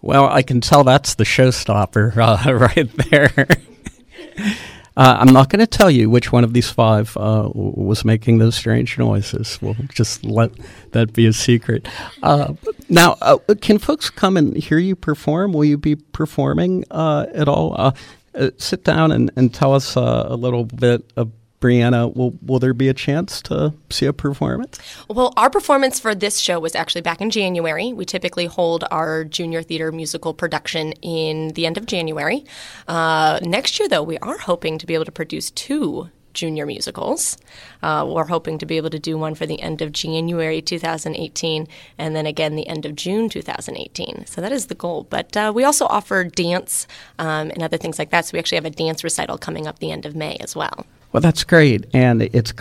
Well, I can tell that's the showstopper right there. I'm not going to tell you which one of these five was making those strange noises. We'll just let that be a secret. Now, can folks come and hear you perform? Will you be performing at all? Sit down and tell us a little bit of Brianna. Will there be a chance to see a performance? Well, our performance for this show was actually back in January. We typically hold our junior theater musical production in the end of January. Next year, though, we are hoping to be able to produce 2 junior musicals. We're hoping to be able to do one for the end of January 2018 and then again the end of June 2018. So that is the goal. But we also offer dance and other things like that. So we actually have a dance recital coming up the end of May as well. Well, that's great. And it's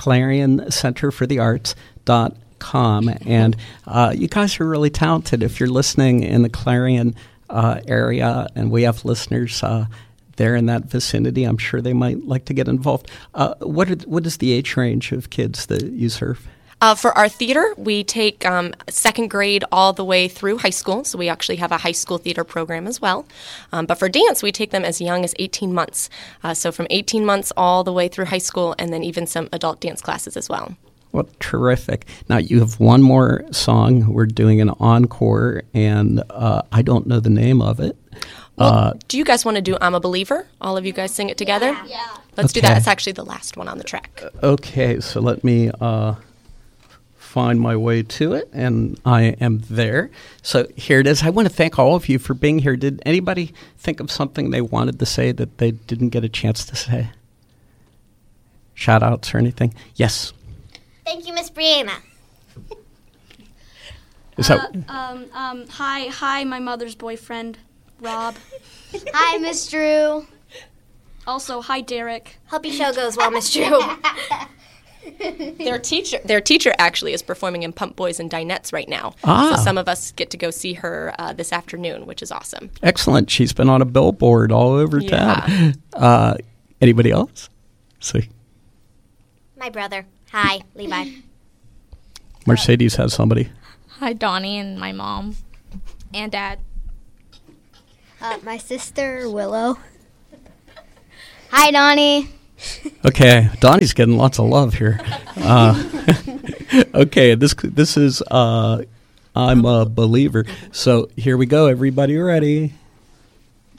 ClarionCenterForTheArts.com. And you guys are really talented. If you're listening in the Clarion area, and we have listeners there in that vicinity, I'm sure they might like to get involved. What is the age range of kids that you serve? For our theater, we take second grade all the way through high school, so we actually have a high school theater program as well. But for dance, we take them as young as 18 months. So from 18 months all the way through high school, and then even some adult dance classes as well. Well, terrific. Now, you have one more song. We're doing an encore, and I don't know the name of it. Well, do you guys want to do I'm a Believer? All of you guys sing it together? Yeah. Let's do that. It's actually the last one on the track. Okay, so let me find my way to it, and I am there. So here it is. I want to thank all of you for being here. Did anybody think of something they wanted to say that they didn't get a chance to say? Shout-outs or anything? Yes. Thank you, Miss Brianna. Hi, my mother's boyfriend, Rob. Hi, Miss Drew. Also, hi, Derek. Hope your show goes well, Miss Drew. Their teacher actually is performing in Pump Boys and Dinettes right now. Ah. So some of us get to go see her this afternoon, which is awesome. Excellent. She's been on a billboard all over town. Anybody else? See. My brother. Hi, Levi. Mercedes has somebody. Hi, Donnie and my mom and dad. My sister, Willow. Hi, Donnie. Okay, Donnie's getting lots of love here. Okay, this is I'm a Believer. So here we go. Everybody ready?